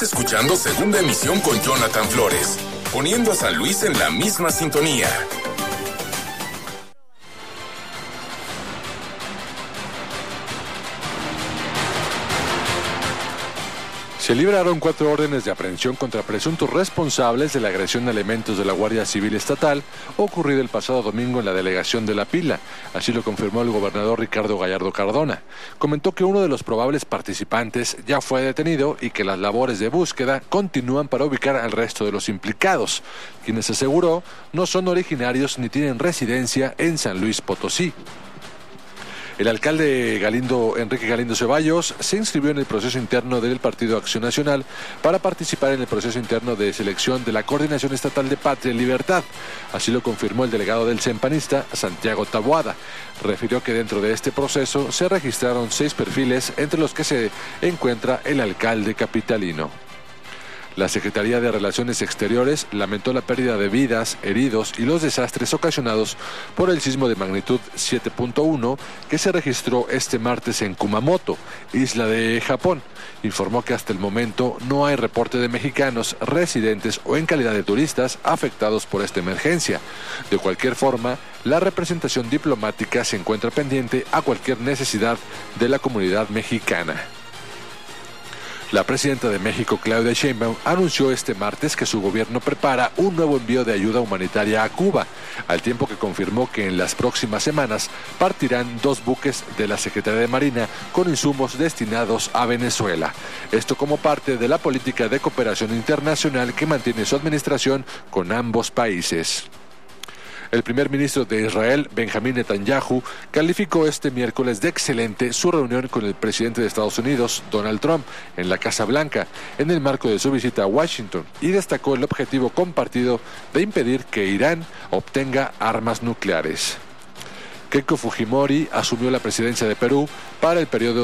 Escuchando Segunda Emisión con Jonathan Flores, poniendo a San Luis en la misma sintonía. Se libraron 4 órdenes de aprehensión contra presuntos responsables de la agresión a elementos de la Guardia Civil Estatal ocurrida el pasado domingo en la delegación de La Pila. Así lo confirmó el gobernador Ricardo Gallardo Cardona. Comentó que uno de los probables participantes ya fue detenido y que las labores de búsqueda continúan para ubicar al resto de los implicados, quienes aseguró no son originarios ni tienen residencia en San Luis Potosí. El alcalde Enrique Galindo Ceballos se inscribió en el proceso interno del Partido Acción Nacional para participar en el proceso interno de selección de la Coordinación Estatal de Patria y Libertad. Así lo confirmó el delegado del CEN-panista, Santiago Taboada. Refirió que dentro de este proceso se registraron 6 perfiles, entre los que se encuentra el alcalde capitalino. La Secretaría de Relaciones Exteriores lamentó la pérdida de vidas, heridos y los desastres ocasionados por el sismo de magnitud 7.1 que se registró este martes en Kumamoto, isla de Japón. Informó que hasta el momento no hay reporte de mexicanos residentes o en calidad de turistas afectados por esta emergencia. De cualquier forma, la representación diplomática se encuentra pendiente a cualquier necesidad de la comunidad mexicana. La presidenta de México, Claudia Sheinbaum, anunció este martes que su gobierno prepara un nuevo envío de ayuda humanitaria a Cuba, al tiempo que confirmó que en las próximas semanas partirán 2 buques de la Secretaría de Marina con insumos destinados a Venezuela. Esto como parte de la política de cooperación internacional que mantiene su administración con ambos países. El primer ministro de Israel, Benjamín Netanyahu, calificó este miércoles de excelente su reunión con el presidente de Estados Unidos, Donald Trump, en la Casa Blanca, en el marco de su visita a Washington, y destacó el objetivo compartido de impedir que Irán obtenga armas nucleares. Keiko Fujimori asumió la presidencia de Perú para el periodo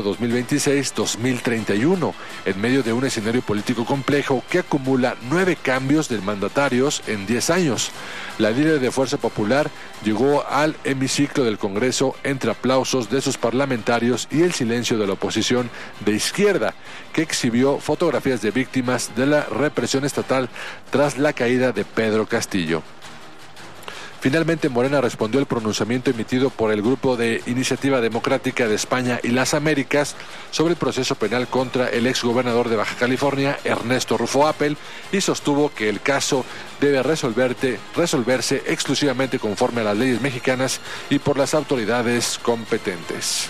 2026-2031, en medio de un escenario político complejo que acumula 9 cambios de mandatarios en 10 años. La líder de Fuerza Popular llegó al hemiciclo del Congreso entre aplausos de sus parlamentarios y el silencio de la oposición de izquierda, que exhibió fotografías de víctimas de la represión estatal tras la caída de Pedro Castillo. Finalmente, Morena respondió al pronunciamiento emitido por el Grupo de Iniciativa Democrática de España y las Américas sobre el proceso penal contra el exgobernador de Baja California, Ernesto Rufo Appel, y sostuvo que el caso debe resolverse exclusivamente conforme a las leyes mexicanas y por las autoridades competentes.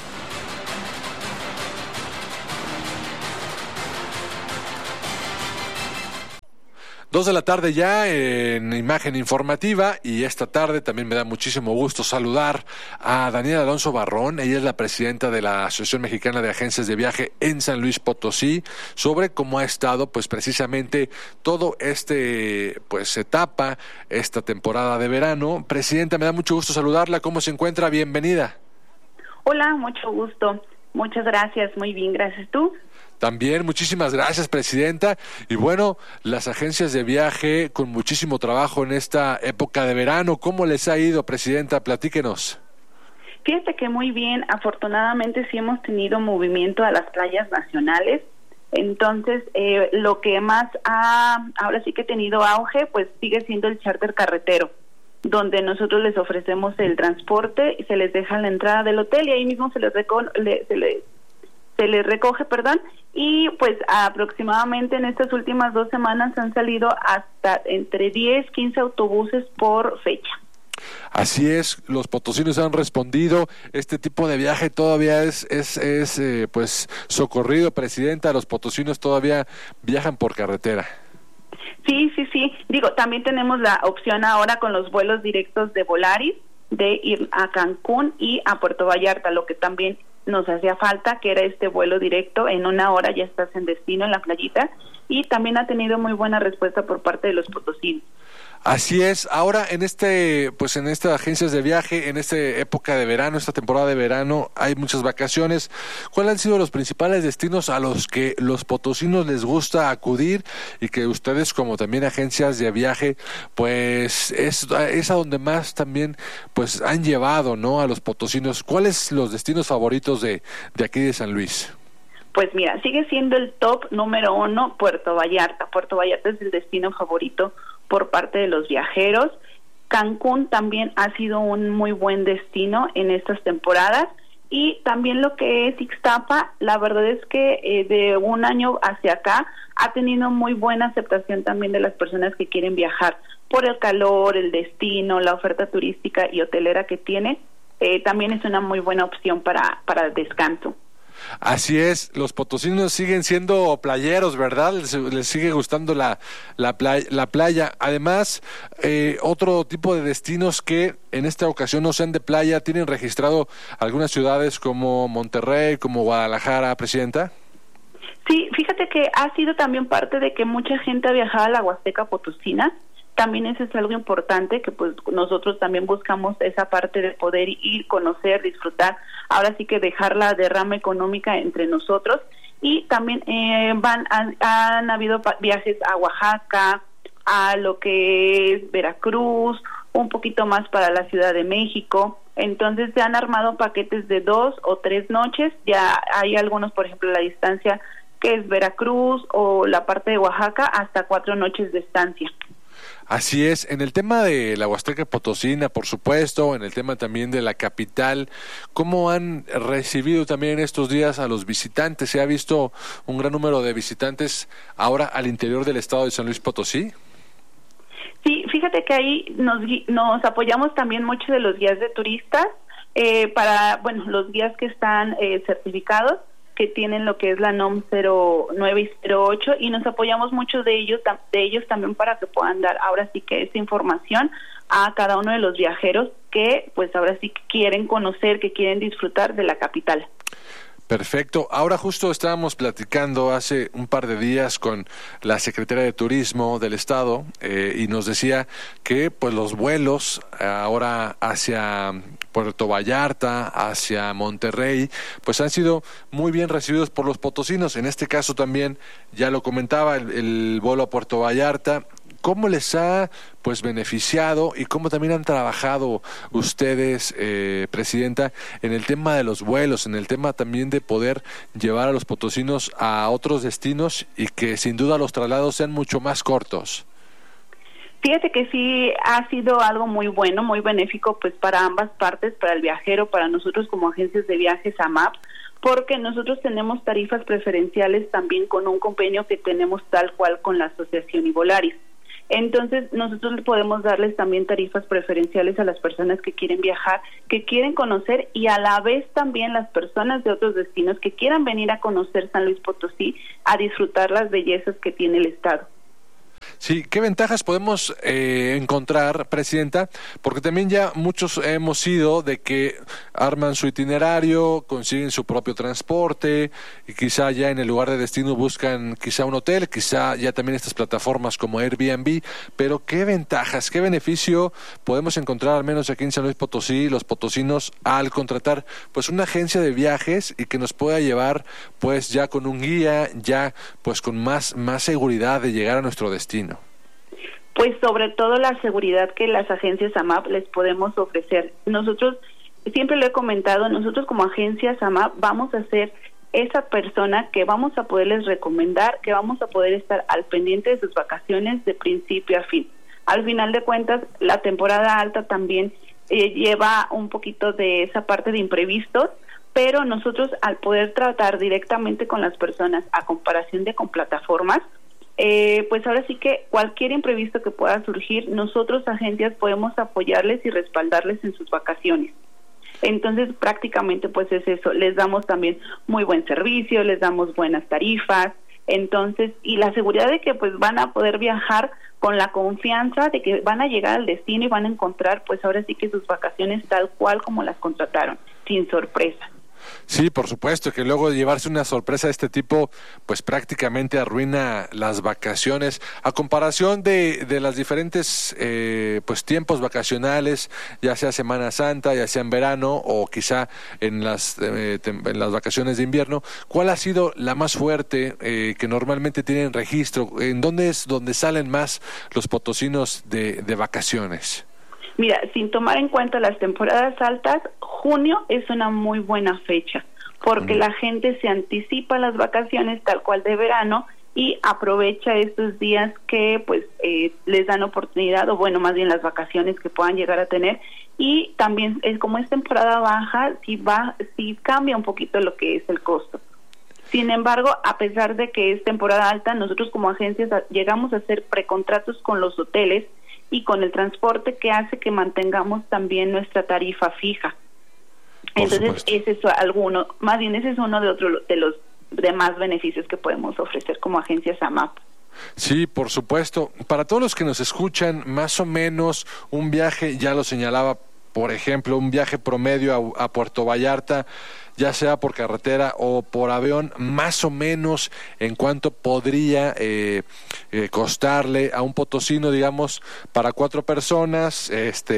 2 de la tarde ya en Imagen Informativa, y esta tarde también me da muchísimo gusto saludar a Daniela Alonso Barrón. Ella es la presidenta de la Asociación Mexicana de Agencias de Viaje en San Luis Potosí, sobre cómo ha estado pues precisamente todo etapa, esta temporada de verano. Presidenta, me da mucho gusto saludarla. ¿Cómo se encuentra? Bienvenida. Hola, mucho gusto. Muchas gracias. Muy bien, gracias. ¿Tú? También, muchísimas gracias, presidenta. Y bueno, las agencias de viaje con muchísimo trabajo en esta época de verano. ¿Cómo les ha ido, presidenta? Platíquenos. Fíjate que muy bien. Afortunadamente sí hemos tenido movimiento a las playas nacionales. Entonces, lo que más ahora sí que ha tenido auge, pues sigue siendo el charter carretero, donde nosotros les ofrecemos el transporte y se les deja la entrada del hotel y ahí mismo se les recoge, y pues aproximadamente en estas últimas 2 semanas han salido hasta entre 10-15 autobuses por fecha. Así es, los potosinos han respondido. Este tipo de viaje todavía es pues socorrido, presidenta. Los potosinos todavía viajan por carretera. Sí. Digo, también tenemos la opción ahora con los vuelos directos de Volaris de ir a Cancún y a Puerto Vallarta, lo que también nos hacía falta, que era este vuelo directo, en 1 hora ya estás en destino en la playita, y también ha tenido muy buena respuesta por parte de los potosinos. Así es. Ahora en estas agencias de viaje, en esta época de verano, esta temporada de verano, hay muchas vacaciones. ¿Cuáles han sido los principales destinos a los que los potosinos les gusta acudir y que ustedes, como también agencias de viaje, pues es a donde más también pues han llevado, ¿no?, a los potosinos? ¿Cuáles los destinos favoritos de aquí de San Luis? Pues mira, sigue siendo el top número 1 Puerto Vallarta. Puerto Vallarta es el destino favorito por parte de los viajeros. Cancún también ha sido un muy buen destino en estas temporadas. Y también lo que es Ixtapa, la verdad es que de un año hacia acá ha tenido muy buena aceptación también de las personas que quieren viajar por el calor, el destino, la oferta turística y hotelera que tiene. También es una muy buena opción para descanso. Así es, los potosinos siguen siendo playeros, ¿verdad? Les sigue gustando la playa. Además, otro tipo de destinos que en esta ocasión no sean de playa, ¿tienen registrado algunas ciudades como Monterrey, como Guadalajara, Presidenta? Sí, fíjate que ha sido también parte de que mucha gente ha viajado a la Huasteca Potosina. También eso es algo importante, que pues nosotros también buscamos esa parte de poder ir, conocer, disfrutar, ahora sí que dejar la derrama económica entre nosotros. Y también han habido viajes a Oaxaca, a lo que es Veracruz, un poquito más para la Ciudad de México. Entonces se han armado paquetes de 2 o 3 noches, ya hay algunos, por ejemplo, la distancia que es Veracruz o la parte de Oaxaca, hasta 4 noches de estancia. Así es, en el tema de la Huasteca Potosina, por supuesto, en el tema también de la capital, ¿cómo han recibido también estos días a los visitantes? ¿Se ha visto un gran número de visitantes ahora al interior del estado de San Luis Potosí? Sí, fíjate que ahí nos apoyamos también mucho de los guías de turistas, los guías que están certificados, que tienen lo que es la NOM 09 y 08, y nos apoyamos mucho de ellos también para que puedan dar ahora sí que esa información a cada uno de los viajeros que pues ahora sí que quieren conocer, que quieren disfrutar de la capital. Perfecto. Ahora justo estábamos platicando hace un par de días con la Secretaría de Turismo del Estado y nos decía que pues los vuelos ahora hacia Puerto Vallarta, hacia Monterrey, pues han sido muy bien recibidos por los potosinos. En este caso también, ya lo comentaba, el vuelo a Puerto Vallarta. ¿Cómo les ha pues beneficiado y cómo también han trabajado ustedes, Presidenta, en el tema de los vuelos, en el tema también de poder llevar a los potosinos a otros destinos y que sin duda los traslados sean mucho más cortos? Fíjate que sí ha sido algo muy bueno, muy benéfico pues para ambas partes, para el viajero, para nosotros como agencias de viajes AMAP, porque nosotros tenemos tarifas preferenciales también con un convenio que tenemos tal cual con la Asociación Ibolaris. Entonces nosotros podemos darles también tarifas preferenciales a las personas que quieren viajar, que quieren conocer, y a la vez también las personas de otros destinos que quieran venir a conocer San Luis Potosí, a disfrutar las bellezas que tiene el estado. Sí, ¿qué ventajas podemos encontrar, Presidenta? Porque también ya muchos hemos ido de que arman su itinerario, consiguen su propio transporte y quizá ya en el lugar de destino buscan quizá un hotel, quizá ya también estas plataformas como Airbnb, pero ¿qué ventajas, qué beneficio podemos encontrar al menos aquí en San Luis Potosí, los potosinos, al contratar pues una agencia de viajes y que nos pueda llevar pues ya con un guía, ya pues con más seguridad de llegar a nuestro destino? Pues sobre todo la seguridad que las agencias AMAP les podemos ofrecer. Nosotros, siempre lo he comentado, nosotros como agencias AMAP vamos a ser esa persona que vamos a poderles recomendar, que vamos a poder estar al pendiente de sus vacaciones de principio a fin. Al final de cuentas, la temporada alta también lleva un poquito de esa parte de imprevistos, pero nosotros al poder tratar directamente con las personas a comparación de con plataformas, pues ahora sí que cualquier imprevisto que pueda surgir, nosotros agencias podemos apoyarles y respaldarles en sus vacaciones. Entonces prácticamente pues es eso, les damos también muy buen servicio, les damos buenas tarifas, entonces, y la seguridad de que pues van a poder viajar con la confianza de que van a llegar al destino y van a encontrar pues ahora sí que sus vacaciones tal cual como las contrataron, sin sorpresa. Sí, por supuesto, que luego llevarse una sorpresa de este tipo, pues prácticamente arruina las vacaciones. A comparación de las diferentes pues tiempos vacacionales, ya sea Semana Santa, ya sea en verano o quizá en las vacaciones de invierno, ¿cuál ha sido la más fuerte que normalmente tienen registro? ¿En dónde es donde salen más los potosinos de vacaciones? Mira, sin tomar en cuenta las temporadas altas, junio es una muy buena fecha, porque la gente se anticipa a las vacaciones tal cual de verano y aprovecha estos días que pues les dan oportunidad, o bueno, más bien las vacaciones que puedan llegar a tener. Y también como es temporada baja, sí cambia un poquito lo que es el costo. Sin embargo, a pesar de que es temporada alta, nosotros como agencias llegamos a hacer precontratos con los hoteles y con el transporte, que hace que mantengamos también nuestra tarifa fija. Entonces, ese es uno de los demás beneficios que podemos ofrecer como agencias AMAP. Sí, por supuesto. Para todos los que nos escuchan, más o menos un viaje, ya lo señalaba, por ejemplo, un viaje promedio a Puerto Vallarta, ya sea por carretera o por avión, más o menos en cuánto podría costarle a un potosino, digamos, para 4 personas,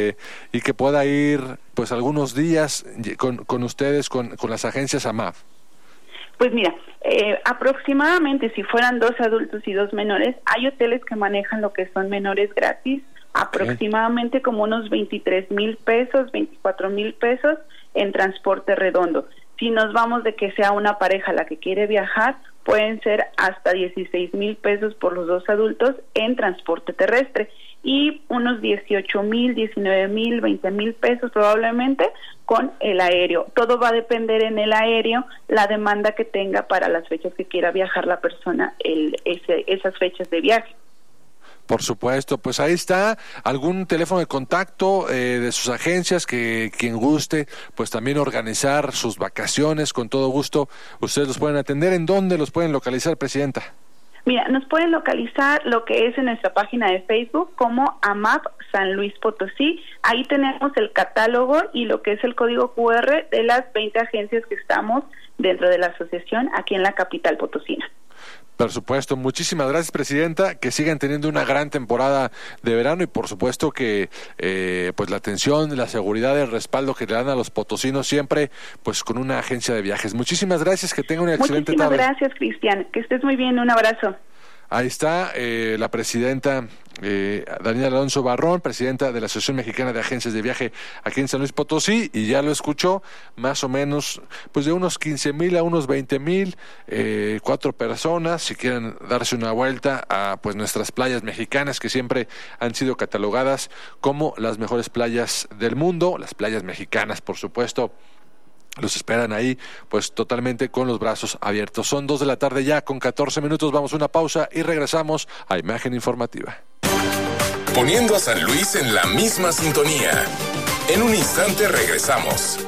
y que pueda ir pues algunos días con ustedes, con las agencias AMAP. Pues mira, aproximadamente si fueran 2 adultos y 2 menores, hay hoteles que manejan lo que son menores gratis, aproximadamente como unos 23,000 pesos, 24,000 pesos en transporte redondo. Si nos vamos de que sea una pareja la que quiere viajar, pueden ser hasta 16,000 pesos por los 2 adultos en transporte terrestre y unos 18,000, 19,000, 20,000 pesos probablemente con el aéreo. Todo va a depender en el aéreo la demanda que tenga para las fechas que quiera viajar la persona, esas fechas de viaje. Por supuesto, pues ahí está, algún teléfono de contacto de sus agencias, que quien guste, pues también organizar sus vacaciones, con todo gusto, ustedes los pueden atender. ¿En dónde los pueden localizar, Presidenta? Mira, nos pueden localizar lo que es en nuestra página de Facebook como AMAP San Luis Potosí. Ahí tenemos el catálogo y lo que es el código QR de las 20 agencias que estamos dentro de la asociación aquí en la capital potosina. Por supuesto, muchísimas gracias, Presidenta, que sigan teniendo una gran temporada de verano y por supuesto que pues la atención, la seguridad, el respaldo que le dan a los potosinos siempre pues con una agencia de viajes. Muchísimas gracias, que tengan una excelente tarde. Muchísimas gracias, Cristian, que estés muy bien, un abrazo. Ahí está la presidenta Daniela Alonso Barrón, presidenta de la Asociación Mexicana de Agencias de Viaje aquí en San Luis Potosí, y ya lo escuchó, más o menos pues de unos 15,000 a unos 20,000, 4 personas, si quieren darse una vuelta a pues nuestras playas mexicanas, que siempre han sido catalogadas como las mejores playas del mundo, las playas mexicanas, por supuesto. Los esperan ahí, pues totalmente con los brazos abiertos. Son 2 de la tarde ya con 14 minutos. Vamos a una pausa y regresamos a Imagen Informativa. Poniendo a San Luis en la misma sintonía. En un instante regresamos.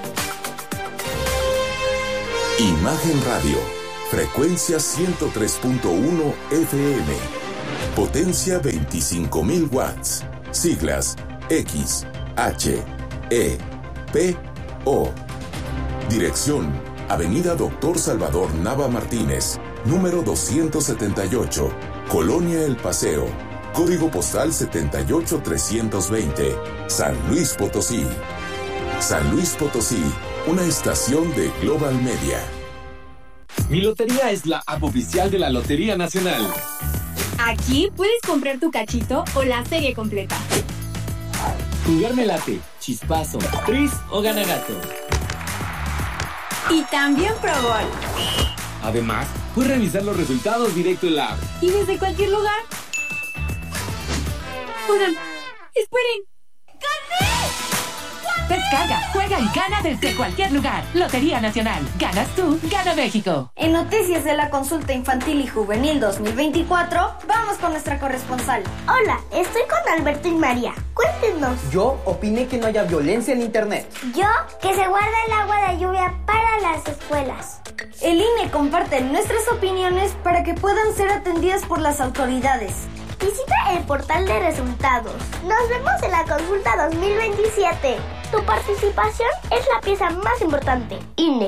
Imagen Radio. Frecuencia 103.1 FM. Potencia 25,000 watts. Siglas X, H, E, P, O. Dirección, Avenida Doctor Salvador Nava Martínez, número 278, Colonia El Paseo, código postal 78320, San Luis Potosí. San Luis Potosí, una estación de Global Media. Mi Lotería es la app oficial de la Lotería Nacional. Aquí puedes comprar tu cachito o la serie completa. Jugarme late, chispazo, tris o ganagato. Y también Pro Gol. Además, puedes revisar los resultados directo en la app. Y desde cualquier lugar. Oigan, esperen. ¡Gané! Descarga, juega y gana desde cualquier lugar. Lotería Nacional. Ganas tú, gana México. En noticias de la consulta infantil y juvenil 2024, vamos con nuestra corresponsal. Hola, estoy con Alberto y María. Cuéntenos. Yo opiné que no haya violencia en internet. Yo, que se guarda el agua de lluvia para las escuelas. El INE comparte nuestras opiniones para que puedan ser atendidas por las autoridades. Visita el portal de resultados. Nos vemos en la consulta 2027. Tu participación es la pieza más importante. INE.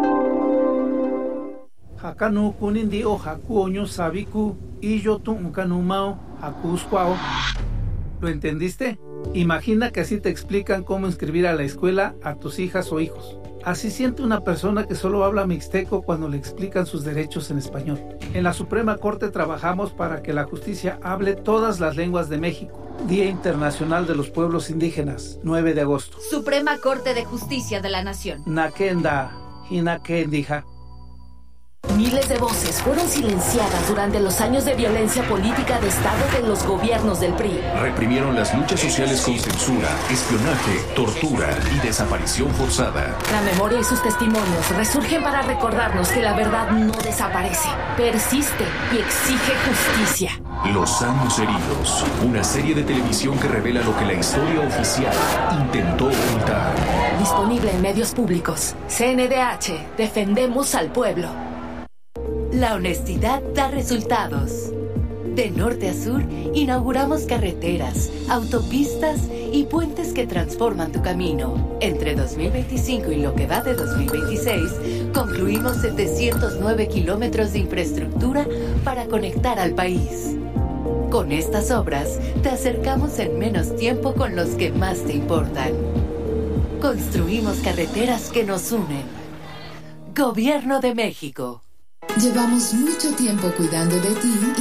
Hakanu kunindi o hakuoño sabiku y yo tu unkanumao hakuskwao. ¿Lo entendiste? Imagina que así te explican cómo inscribir a la escuela a tus hijas o hijos. Así siente una persona que solo habla mixteco cuando le explican sus derechos en español. En la Suprema Corte trabajamos para que la justicia hable todas las lenguas de México. Día Internacional de los Pueblos Indígenas, 9 de agosto. Suprema Corte de Justicia de la Nación. Nakenda, Hina Kendija. Miles de voces fueron silenciadas durante los años de violencia política de Estado de los gobiernos del PRI. Reprimieron las luchas sociales con censura, espionaje, tortura y desaparición forzada. La memoria y sus testimonios resurgen para recordarnos que la verdad no desaparece, persiste y exige justicia. Los años heridos, una serie de televisión que revela lo que la historia oficial intentó ocultar. Disponible en medios públicos. CNDH, defendemos al pueblo. La honestidad da resultados. De norte a sur, inauguramos carreteras, autopistas y puentes que transforman tu camino. Entre 2025 y lo que va de 2026, concluimos 709 kilómetros de infraestructura para conectar al país. Con estas obras, te acercamos en menos tiempo con los que más te importan. Construimos carreteras que nos unen. Gobierno de México. Llevamos mucho tiempo cuidando de ti